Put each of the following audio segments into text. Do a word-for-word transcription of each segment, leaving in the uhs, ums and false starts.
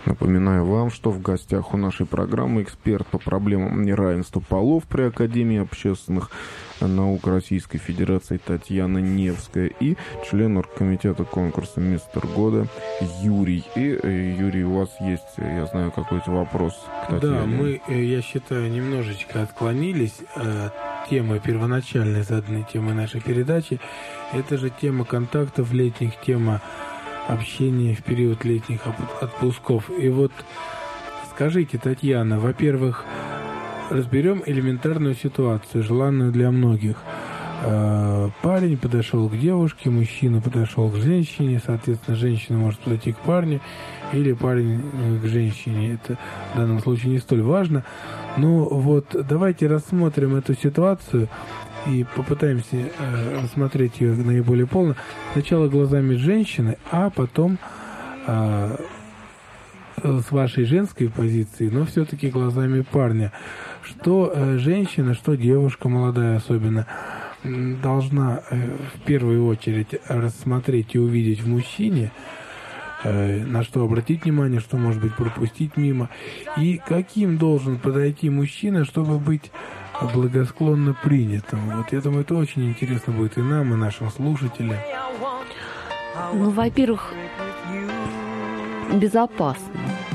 Напоминаю вам, что в гостях у нашей программы эксперт по проблемам неравенства полов при Академии общественных наук Российской Федерации Татьяна Невская и член оргкомитета конкурса «Мистер Года» Юрий. И, Юрий, у вас есть, я знаю, какой-то вопрос к Татьяне. Да, мы, я считаю, немножечко отклонились от темы первоначальной заданной темы нашей передачи. Это же тема контактов летних, тема общения в период летних отпусков. И вот скажите, Татьяна, во-первых, разберем элементарную ситуацию, желанную для многих. Парень подошел к девушке, мужчина подошел к женщине, соответственно, женщина может подойти к парню, или парень к женщине. Это в данном случае не столь важно. Но вот давайте рассмотрим эту ситуацию и попытаемся э, рассмотреть ее наиболее полно. Сначала глазами женщины, а потом э, с вашей женской позиции, но все-таки глазами парня. Что э, женщина, что девушка молодая особенно должна э, в первую очередь рассмотреть и увидеть в мужчине, э, на что обратить внимание, что может быть пропустить мимо, и каким должен подойти мужчина, чтобы быть благосклонно принятым. Вот я думаю, это очень интересно будет и нам, и нашим слушателям. Ну, во-первых, безопасно.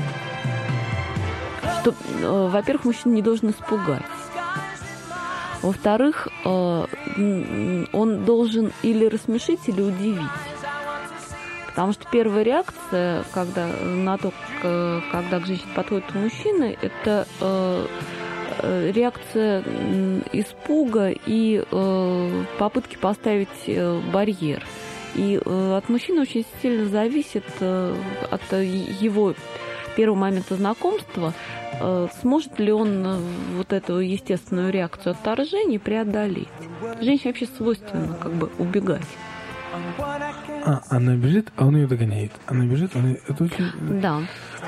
Что, э, во-первых, мужчина не должен испугать. Во-вторых, э, он должен или рассмешить, или удивить. Потому что первая реакция, когда на то, когда к женщине подходит мужчина, это э, реакция испуга и э, попытки поставить э, барьер. И э, от мужчины очень сильно зависит э, от его первого момента знакомства, э, сможет ли он э, вот эту естественную реакцию отторжения преодолеть. Женщине вообще свойственно как бы убегать. А, она бежит, а он ее догоняет. Она бежит, он ее... Это очень... Да.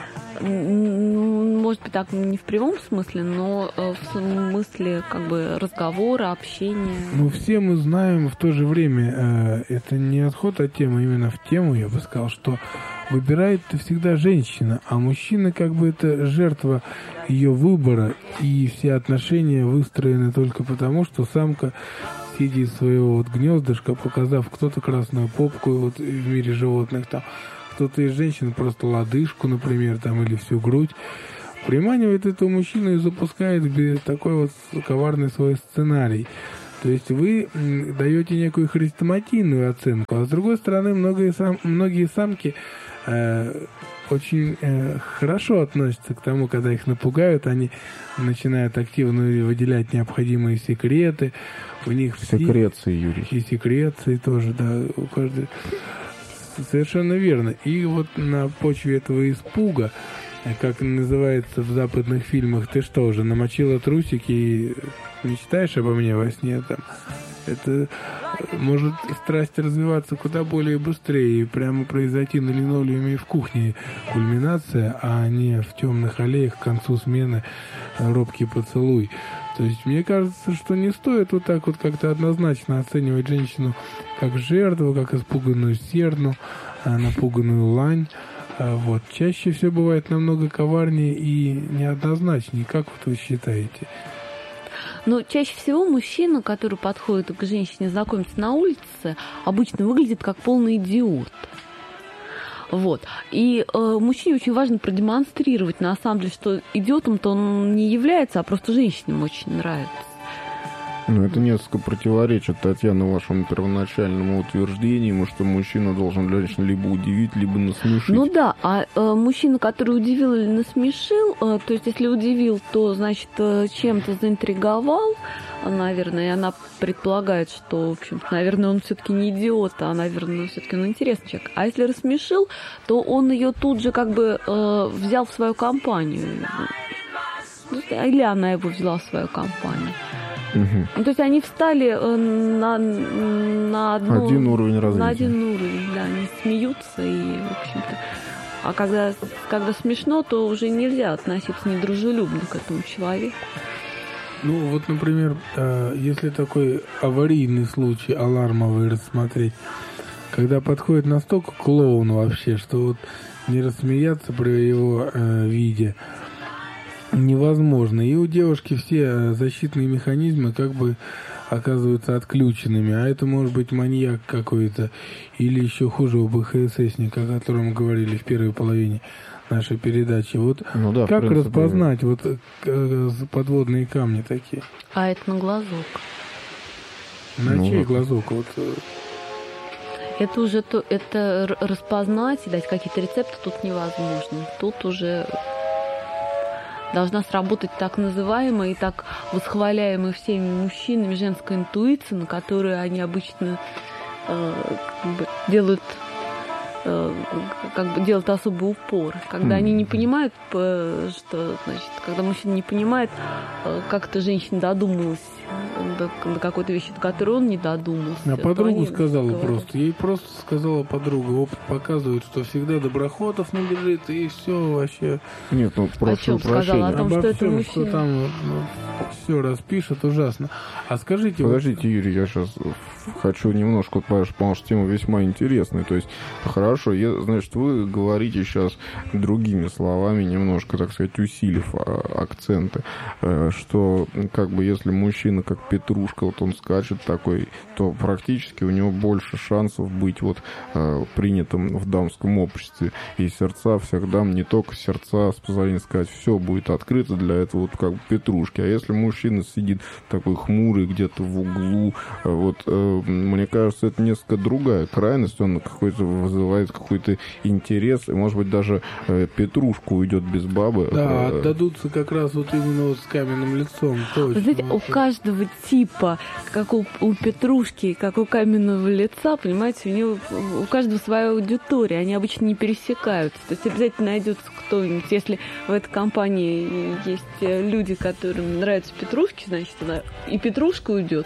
Может быть, так не в прямом смысле, но в смысле как бы разговора, общения. Ну, все мы знаем в то же время, э, это не отход от темы, именно в тему, я бы сказал, что выбирает-то всегда женщина, а мужчина как бы это жертва ее выбора, и все отношения выстроены только потому, что самка, сидя из своего вот гнездышка, показав кто-то красную попку вот в мире животных, там, кто-то из женщин просто лодыжку, например, там, или всю грудь, приманивает этого мужчину и запускает такой вот коварный свой сценарий. То есть вы даете некую хрестоматийную оценку, а с другой стороны, многие, сам, многие самки э, очень э, хорошо относятся к тому, когда их напугают, они начинают активно выделять необходимые секреты. У них секреции, и, Юрий. И секреции тоже, да, у каждой... Совершенно верно. И вот на почве этого испуга, как называется в западных фильмах, ты что, уже намочила трусики и мечтаешь обо мне во сне там? Это может страсть развиваться куда более быстрее и прямо произойти на линолеуме и в кухне кульминация, а не в темных аллеях к концу смены робкий поцелуй. То есть мне кажется, что не стоит вот так вот как-то однозначно оценивать женщину как жертву, как испуганную серну, напуганную лань. Вот. Чаще все бывает намного коварнее и неоднозначнее. Как вот вы считаете? Но чаще всего мужчина, который подходит к женщине знакомиться на улице, обычно выглядит как полный идиот. Вот. И э, мужчине очень важно продемонстрировать, на самом деле, что идиотом-то он не является, а просто женщинам очень нравится. Ну, это несколько противоречит, Татьяна, вашему первоначальному утверждению, что мужчина должен женщину либо удивить, либо насмешить. Ну да, а э, мужчина, который удивил или насмешил, э, то есть если удивил, то, значит, э, чем-то заинтриговал, наверное, и она предполагает, что, в общем-то, наверное, он все-таки не идиот, а, наверное, все-таки он интересный человек. А если рассмешил, то он ее тут же как бы э, взял в свою компанию. Или она его взяла в свою компанию. Угу. То есть они встали на, на одну, один уровень развития. На один уровень, да, они смеются и, в общем-то. А когда, когда смешно, то уже нельзя относиться недружелюбно к этому человеку. Ну, вот, например, если такой аварийный случай, алармовый рассмотреть, когда подходит настолько клоун вообще, что вот не рассмеяться при его э, виде невозможно. И у девушки все защитные механизмы как бы оказываются отключенными. А это может быть маньяк какой-то или еще хуже ОБХССник, о котором мы говорили в первой половине нашей передачи. Вот ну да, как принципе, распознать вот э, подводные камни такие? А это на глазок. На ну, чей глазок? Вот. Это уже то, это распознать и дать какие-то рецепты тут невозможно. Тут уже должна сработать так называемая и так восхваляемая всеми мужчинами женская интуиция, на которую они обычно э, как бы делают э, как бы делают особый упор. Когда mm. они не понимают, что значит, когда мужчина не понимает, как эта женщина додумалась до, до какой-то вещи, до которой он не додумался. А подругу сказала просто. Ей просто сказала подруга. Опыт показывает, что всегда Доброхотов набежит, и все вообще. Нет, ну прошу о чем прощения. Сказала? О том, Обо что всем, это что там ну, все распишет, ужасно. А скажите... Подождите, вот... Юрий, я сейчас хочу немножко, потому что тема весьма интересная. То есть, хорошо, я, значит, вы говорите сейчас другими словами, немножко, так сказать, усилив акценты, что, как бы, если мужчина как петрушка, вот он скачет такой, то практически у него больше шансов быть вот э, принятым в дамском обществе. И сердца всех дам, не только сердца, с позволения сказать, все будет открыто для этого вот как бы петрушки. А если мужчина сидит такой хмурый где-то в углу, э, вот э, мне кажется, это несколько другая крайность, он какой-то вызывает какой-то интерес, и, может быть, даже э, петрушку уйдет без бабы. Да, э, отдадутся как раз вот именно вот с каменным лицом. Точно. Вы знаете, у каждого типа, как у, у Петрушки, как у каменного лица, понимаете, у него у каждого своя аудитория, они обычно не пересекаются. То есть обязательно найдется кто-нибудь. Если в этой компании есть люди, которым нравятся Петрушки, значит, она и Петрушка уйдет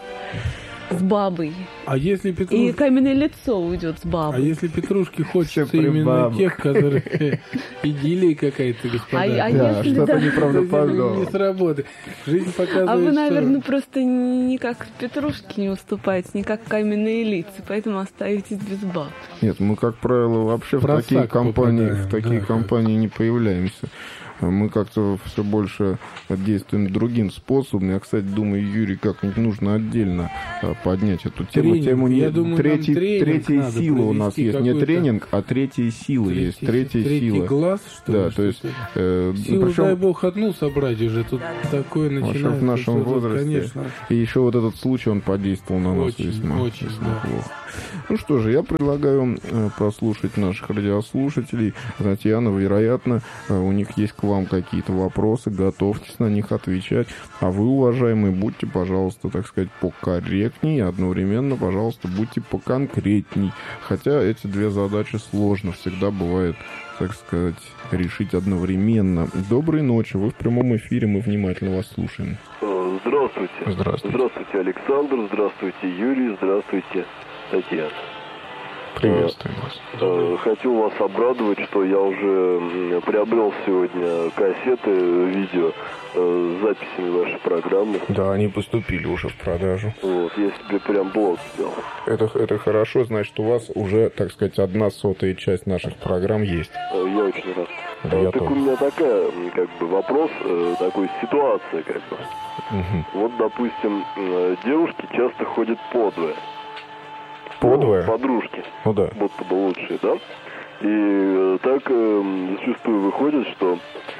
с бабой. А если Петруш... И каменное лицо уйдет с бабой. А если Петрушки хочется именно бабах. Тех, которые идиллия какая-то, господа. А, а да, если, что-то да. неправдоподобное. Не сработает. Жизнь показывает, А вы, наверное, что... просто ни как Петрушки не уступаете, ни как каменные лица, поэтому остаетесь без баб. Нет, мы, как правило, вообще в такие компании, в такие да, компании не появляемся. Мы как-то все больше действуем другим способом. Я, кстати, думаю, Юрий, как-нибудь нужно отдельно поднять эту тему. Тренинг. тему не... Я думаю, третий, третья сила у нас есть. Не тренинг, а третья сила третий, есть. Третья третий сила. Глаз, что да, ли, то есть, э, силу, причем, дай бог, одну собрать уже. Тут такое начинается. В нашем возрасте. Конечно. И еще вот этот случай, он подействовал на нас очень, весьма, очень, весьма да. плохо. Ну что же, я предлагаю послушать наших радиослушателей. Татьяна, вероятно, у них есть к вам какие-то вопросы, готовьтесь на них отвечать. А вы, уважаемые, будьте, пожалуйста, так сказать, покорректней, и одновременно, пожалуйста, будьте поконкретней. Хотя эти две задачи сложно всегда бывает, так сказать, решить одновременно. Доброй ночи, вы в прямом эфире, мы внимательно вас слушаем. Здравствуйте. Здравствуйте. Здравствуйте, Александр, здравствуйте, Юрий, здравствуйте, Татьяна. Приветствую вас. Хочу вас обрадовать, что я уже приобрел сегодня кассеты, видео с записями вашей программы. Да, они поступили уже в продажу. Вот, я себе прям блог сделал. Это, это хорошо, значит, у вас уже, так сказать, одна сотая часть наших программ есть. Я очень рад. Да, я так тоже. У меня такая, как бы, вопрос, такой ситуация, как бы. Угу. Вот, допустим, девушки часто ходят подвое. Подвое? Ну, подружки. Ну да. Будто бы лучшие, да? И э, так э, зачастую выходит, что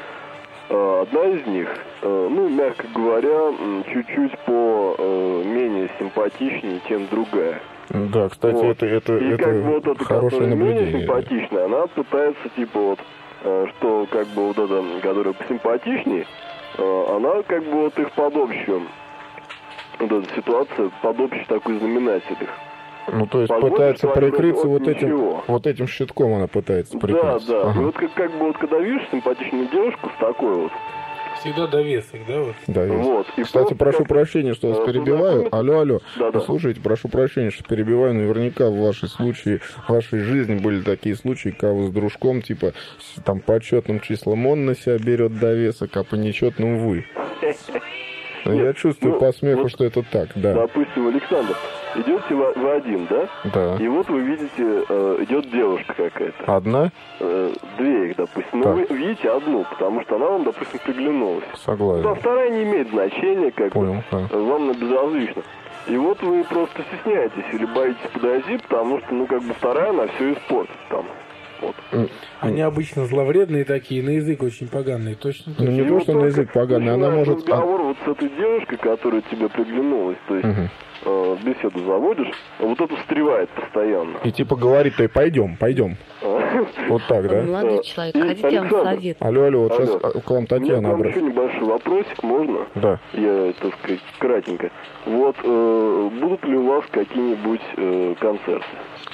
э, одна из них, э, ну, мягко говоря, чуть-чуть по э, менее симпатичнее, чем другая. Да, кстати, вот. это, это, и это как бы вот эта, хорошее наблюдение. Менее симпатичная, она пытается, типа, вот, э, что, как бы, вот эта, которая посимпатичнее, э, она, как бы, вот их под общую, вот эта ситуация, под общий такой знаменатель их. Ну, то есть Позвольте, пытается прикрыться вот этим, этим, вот этим щитком она пытается прикрыться. Да, да. Ага. И вот как, как бы вот когда видишь симпатичную девушку с такой вот. Всегда довесок, да? Вот. Довесок. Вот. И Кстати, прошу как... прощения, что вас а, перебиваю. Алло, алло. Да, да. Послушайте, прошу прощения, что перебиваю. Наверняка в вашей случае, в вашей жизни были такие случаи, когда вы с дружком, типа, там по четным числам он на себя берет довесок, а по нечетным вы. Я чувствую ну, по смеху, вот, что это так, да. Допустим, Александр, идете вы, вы один, да? Да. И вот вы видите, э, идет девушка какая-то. Одна? Э, две их, допустим. Но Так. вы видите одну, потому что она вам, допустим, приглянулась. Согласен. А вторая не имеет значения, как Понял, бы, да. вам на безразлично. И вот вы просто стесняетесь или боитесь подойти, потому что, ну, как бы вторая, она все испортит там. Вот. Они обычно зловредные такие, на язык очень поганые, точно. Ну, точно. не И то, вот что на только язык поганый, она начинаешь может... разговор вот с этой девушкой, которая тебе приглянулась, то есть Мгм. э, беседу заводишь, а вот это встревает постоянно. И типа говорит, то пойдем, пойдем. Вот так, да? Молодой Да. человек, И, хотите, я вам Александр, совет? Алло, алло, вот Алло. сейчас к вам У меня Татьяна к вам обратится. еще небольшой вопросик, можно? Да. Я, так сказать, кратенько. Вот, э, будут ли у вас какие-нибудь э, концерты?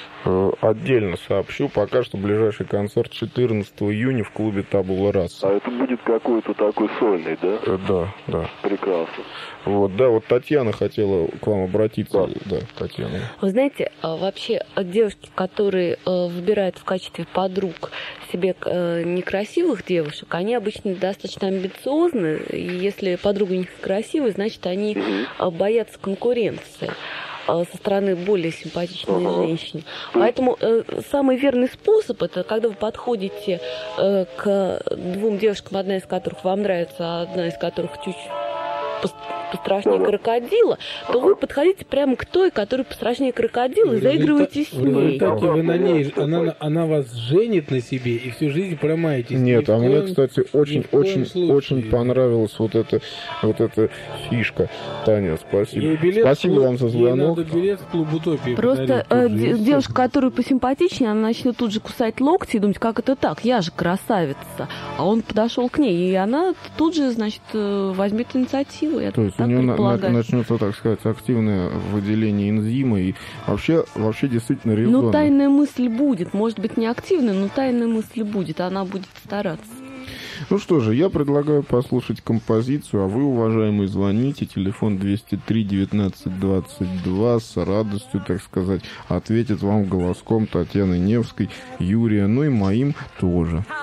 Э, Отдельно сообщу, пока что ближайший концерт четырнадцатого июня в клубе Табула Раса. А это будет какой-то такой сольный, да? Э, Да, да. Прекрасно. Вот, да, вот Татьяна хотела к вам обратиться. Да. Да, Татьяна. Вы знаете, а, вообще а, девушки, которые э, выбирают в качестве подруг себе э, некрасивых девушек, они обычно достаточно амбициозны, и если подруга у них красивая, значит, они э, боятся конкуренции э, со стороны более симпатичной Ага. женщины. Поэтому э, самый верный способ — это когда вы подходите э, к двум девушкам, одна из которых вам нравится, а одна из которых чуть пос- пострашнее Да-да. крокодила, то вы подходите прямо к той, которая пострашнее крокодила, и В заигрываете с результа- В ней. результате вы на ней, Понятно, она, понятно. она вас женит на себе и всю жизнь промаетесь. Нет, Ни а в мне, коем- кстати, очень, ни в коем очень, случае. очень понравилась вот эта, вот эта фишка. Таня, спасибо. Ей билет в Спасибо клуб- вам за ей звонок. надо билет в клуб Утопии Просто подарить. э, де- девушка, которая посимпатичнее, она начнет тут же кусать локти и думать, как это так, я же красавица. А он подошел к ней, и она тут же, значит, э, возьмет инициативу. Я То есть у так нее на- на- предполагаю. начнется, так сказать, активное выделение энзима, и вообще, вообще действительно резонно. Ну, тайная мысль будет. Может быть, не активная, но тайная мысль будет. Она будет стараться. Ну что же, я предлагаю послушать композицию, а вы, уважаемые, звоните. Телефон двести три девятнадцать двадцать два. С радостью, так сказать, ответит вам голоском Татьяны Невской, Юрия, ну и моим тоже.